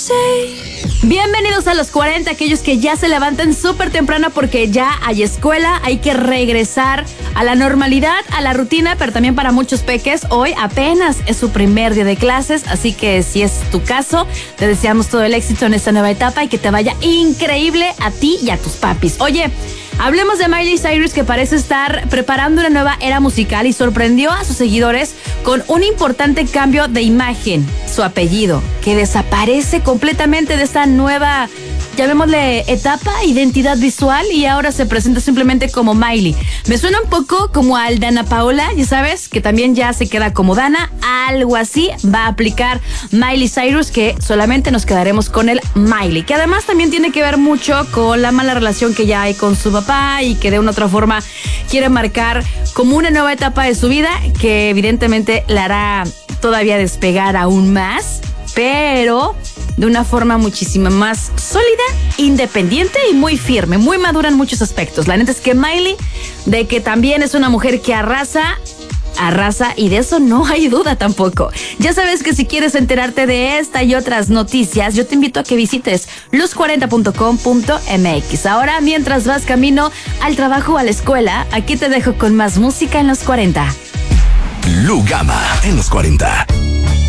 Bienvenidos a los 40, aquellos que ya se levantan súper temprano porque ya hay escuela, hay que regresar a la normalidad, a la rutina, pero también para muchos peques, hoy apenas es su primer día de clases, así que si es tu caso, te deseamos todo el éxito en esta nueva etapa y que te vaya increíble a ti y a tus papis. Oye, hablemos de Miley Cyrus, que parece estar preparando una nueva era musical y sorprendió a sus seguidores con un importante cambio de imagen, su apellido, que desaparece completamente de esta nueva, llamémosle etapa, identidad visual, y ahora se presenta simplemente como Miley. Me suena un poco como al Dana Paola, ya sabes, que también ya se queda como Dana, algo así va a aplicar Miley Cyrus, que solamente nos quedaremos con el Miley, que además también tiene que ver mucho con la mala relación que ya hay con su papá y que de una u otra forma quiere marcar como una nueva etapa de su vida que evidentemente la hará todavía despegar aún más, pero de una forma muchísimo más sólida, independiente y muy firme, muy madura en muchos aspectos. La neta es que Miley, de que también es una mujer que arrasa, y de eso no hay duda tampoco. Ya sabes que si quieres enterarte de esta y otras noticias, yo te invito a que visites los40.com.mx. Ahora, mientras vas camino al trabajo o a la escuela, aquí te dejo con más música en los 40. Lu Gama en los 40.